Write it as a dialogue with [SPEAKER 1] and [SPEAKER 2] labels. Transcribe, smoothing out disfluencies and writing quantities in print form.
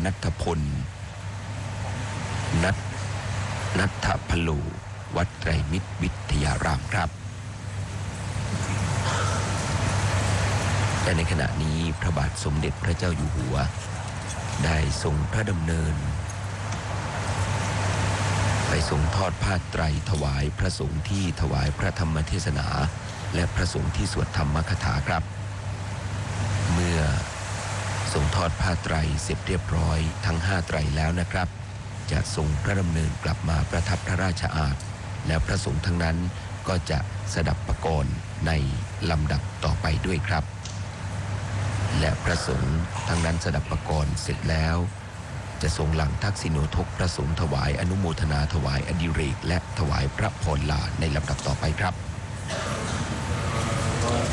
[SPEAKER 1] ณัฐพลนัทพลูวัดไตรมิตรวิทยารามครับและในขณะนี้พระบาทสมเด็จพระเจ้าอยู่หัวได้ทรงพระดำเนินไปทรงทอดผ้าไตรถวายพระสงฆ์ที่ถวายพระธรรมเทศนาและพระสงฆ์ที่สวดธรรมคถาครับเมื่อทรงทอดผ้าไตรเสร็จเรียบร้อยทั้ง5ไตรแล้วนะครับจะทรงพระดำเนินกลับมาประทับพระราชอาสน์แล้วพระสงฆ์ทั้งนั้นก็จะสดับประกรณ์ในลำดับต่อไปด้วยครับและพระสงฆ์ทั้งนั้นสดับประกรณ์เสร็จแล้วจะทรงหลังทักษิโนทกพระสงฆ์ถวายอนุโมทนาถวายอดิเรกและถวายพระพรลาในลำดับต่อไปครับ